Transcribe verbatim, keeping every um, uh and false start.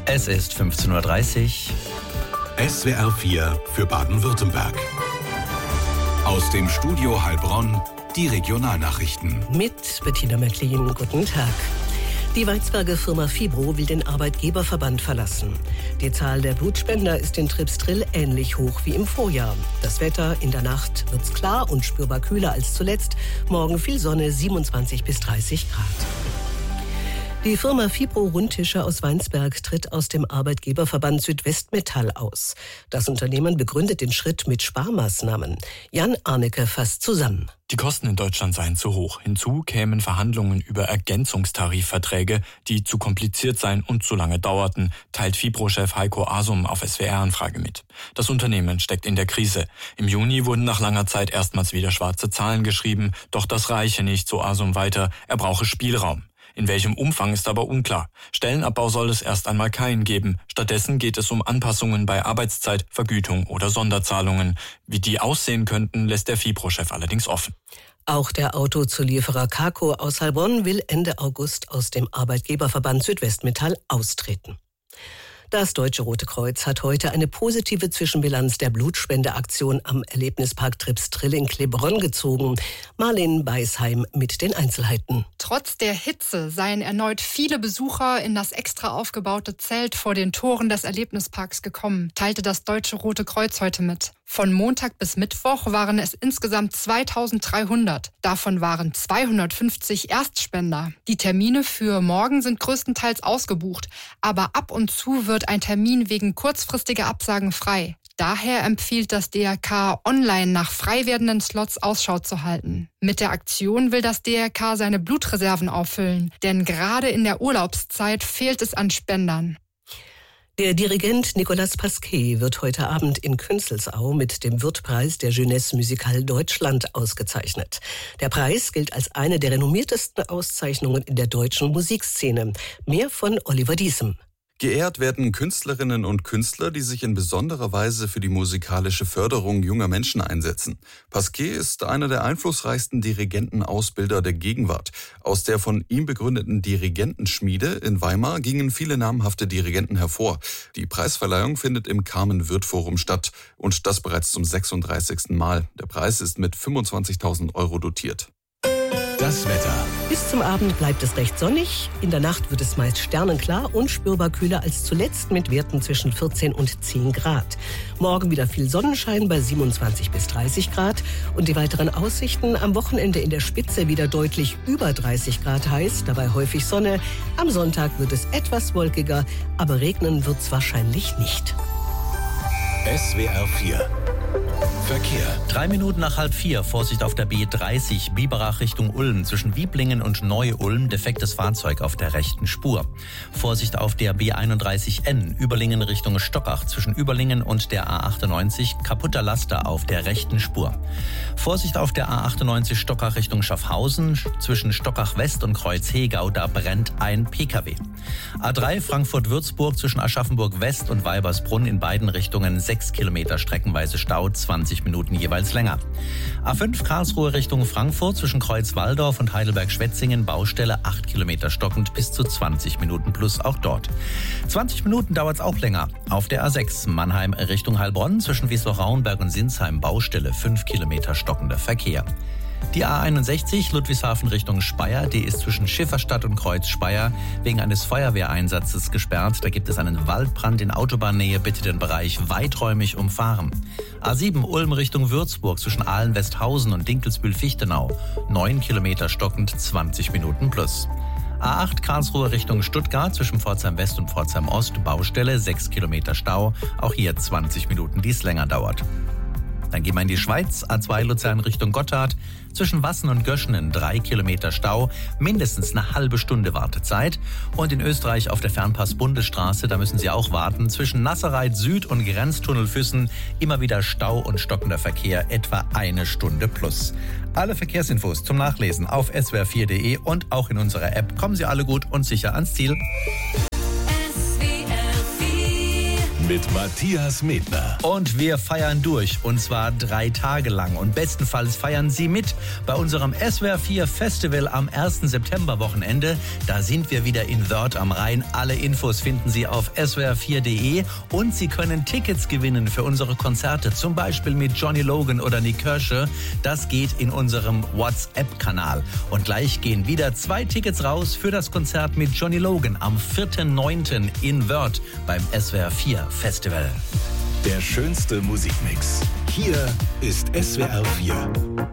Es ist fünfzehn Uhr dreißig. S W R vier für Baden-Württemberg. Aus dem Studio Heilbronn die Regionalnachrichten. Mit Bettina Mecklin, guten Tag. Die Weinsberger Firma Fibro will den Arbeitgeberverband verlassen. Die Zahl der Blutspender ist in Tripstrill ähnlich hoch wie im Vorjahr. Das Wetter: in der Nacht wird's klar und spürbar kühler als zuletzt. Morgen viel Sonne, siebenundzwanzig bis dreißig Grad. Die Firma Fibro Rundtische aus Weinsberg tritt aus dem Arbeitgeberverband Südwestmetall aus. Das Unternehmen begründet den Schritt mit Sparmaßnahmen. Jan Arnecke fasst zusammen. Die Kosten in Deutschland seien zu hoch. Hinzu kämen Verhandlungen über Ergänzungstarifverträge, die zu kompliziert seien und zu lange dauerten, teilt Fibro-Chef Heiko Asum auf S W R-Anfrage mit. Das Unternehmen steckt in der Krise. Im Juni wurden nach langer Zeit erstmals wieder schwarze Zahlen geschrieben, doch das reiche nicht, so Asum weiter. Er brauche Spielraum. In welchem Umfang ist aber unklar. Stellenabbau soll es erst einmal keinen geben. Stattdessen geht es um Anpassungen bei Arbeitszeit, Vergütung oder Sonderzahlungen. Wie die aussehen könnten, lässt der Fibro-Chef allerdings offen. Auch der Autozulieferer Carco aus Heilbronn will Ende August aus dem Arbeitgeberverband Südwestmetall austreten. Das Deutsche Rote Kreuz hat heute eine positive Zwischenbilanz der Blutspendeaktion am Erlebnispark Tripstrill in Klebronn gezogen. Marlene Beisheim mit den Einzelheiten. Trotz der Hitze seien erneut viele Besucher in das extra aufgebaute Zelt vor den Toren des Erlebnisparks gekommen, teilte das Deutsche Rote Kreuz heute mit. Von Montag bis Mittwoch waren es insgesamt zweitausenddreihundert. Davon waren zweihundertfünfzig Erstspender. Die Termine für morgen sind größtenteils ausgebucht, aber ab und zu wird ein Termin wegen kurzfristiger Absagen frei. Daher empfiehlt das D R K, online nach frei werdenden Slots Ausschau zu halten. Mit der Aktion will das D R K seine Blutreserven auffüllen, denn gerade in der Urlaubszeit fehlt es an Spendern. Der Dirigent Nicolas Pasquet wird heute Abend in Künzelsau mit dem Wirth-Preis der Jeunesse Musicale Deutschland ausgezeichnet. Der Preis gilt als eine der renommiertesten Auszeichnungen in der deutschen Musikszene. Mehr von Oliver Diesem. Geehrt werden Künstlerinnen und Künstler, die sich in besonderer Weise für die musikalische Förderung junger Menschen einsetzen. Pasquet ist einer der einflussreichsten Dirigentenausbilder der Gegenwart. Aus der von ihm begründeten Dirigentenschmiede in Weimar gingen viele namhafte Dirigenten hervor. Die Preisverleihung findet im Carmen-Wirth-Forum statt und das bereits zum sechsunddreißigsten Mal. Der Preis ist mit fünfundzwanzigtausend Euro dotiert. Das Wetter. Bis zum Abend bleibt es recht sonnig. In der Nacht wird es meist sternenklar und spürbar kühler als zuletzt mit Werten zwischen vierzehn und zehn Grad. Morgen wieder viel Sonnenschein bei siebenundzwanzig bis dreißig Grad. Und die weiteren Aussichten: am Wochenende in der Spitze wieder deutlich über dreißig Grad heiß, dabei häufig Sonne. Am Sonntag wird es etwas wolkiger, aber regnen wird es wahrscheinlich nicht. S W R vier. Verkehr. Drei Minuten nach halb vier. Vorsicht auf der B dreißig, Biberach Richtung Ulm. Zwischen Wieblingen und Neu-Ulm defektes Fahrzeug auf der rechten Spur. Vorsicht auf der B einunddreißig N, Überlingen Richtung Stockach. Zwischen Überlingen und der A achtundneunzig, kaputter Laster auf der rechten Spur. Vorsicht auf der A achtundneunzig Stockach Richtung Schaffhausen. Zwischen Stockach West und Kreuz-Hegau, da brennt ein P K W. A drei Frankfurt-Würzburg zwischen Aschaffenburg West und Weibersbrunn in beiden Richtungen sechs Kilometer streckenweise Stau, zwanzig Minuten jeweils länger. A fünf Karlsruhe Richtung Frankfurt zwischen Kreuz-Walldorf und Heidelberg-Schwetzingen, Baustelle acht Kilometer stockend, bis zu zwanzig Minuten plus auch dort. zwanzig Minuten dauert es auch länger. Auf der A sechs Mannheim Richtung Heilbronn zwischen Wiesloch-Rauenberg und Sinsheim, Baustelle fünf Kilometer stockender Verkehr. Die A einundsechzig Ludwigshafen Richtung Speyer, die ist zwischen Schifferstadt und Kreuz Speyer wegen eines Feuerwehreinsatzes gesperrt. Da gibt es einen Waldbrand in Autobahnnähe, bitte den Bereich weiträumig umfahren. A sieben Ulm Richtung Würzburg zwischen Ahlen-Westhausen und Dinkelsbühl-Fichtenau, neun Kilometer stockend, zwanzig Minuten plus. A acht Karlsruhe Richtung Stuttgart zwischen Pforzheim West und Pforzheim Ost, Baustelle, sechs Kilometer Stau, auch hier zwanzig Minuten, die es länger dauert. Dann gehen wir in die Schweiz, A zwei Luzern Richtung Gotthard, zwischen Wassen und Göschenen drei Kilometer Stau, mindestens eine halbe Stunde Wartezeit. Und in Österreich auf der Fernpass-Bundesstraße, da müssen Sie auch warten, zwischen Nasserreit Süd und Grenztunnel Füssen immer wieder Stau und stockender Verkehr, etwa eine Stunde plus. Alle Verkehrsinfos zum Nachlesen auf s w r vier punkt d e und auch in unserer App. Kommen Sie alle gut und sicher ans Ziel. mit Matthias Medner. Und wir feiern durch, und zwar drei Tage lang. Und bestenfalls feiern Sie mit bei unserem S W R vier Festival am ersten September-Wochenende. Da sind wir wieder in Wörth am Rhein. Alle Infos finden Sie auf s w r vier punkt d e und Sie können Tickets gewinnen für unsere Konzerte, zum Beispiel mit Johnny Logan oder Nik Kershaw. Das geht in unserem WhatsApp-Kanal. Und gleich gehen wieder zwei Tickets raus für das Konzert mit Johnny Logan am vierten neunten in Wörth beim S W R vier Festival. Der schönste Musikmix. Hier ist S W R vier.